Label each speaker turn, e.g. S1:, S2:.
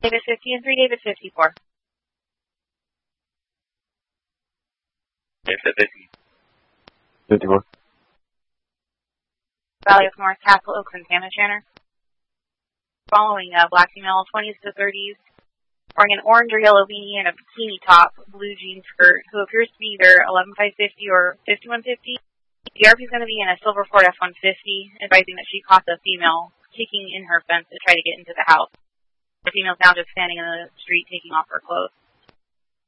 S1: David 50 and 3 David 54.
S2: David 50.
S3: 54.
S1: Valley of North, Castle Oaks, and Santa Shanner. Following a black female, 20s to 30s, wearing an orange or yellow beanie and a bikini top, blue jean skirt, who appears to be either 11550 or 5150. The RP is going to be in a silver Ford F-150, advising that she caught the female kicking in her fence to try to get into the house. The female's now just standing in the street taking off her clothes.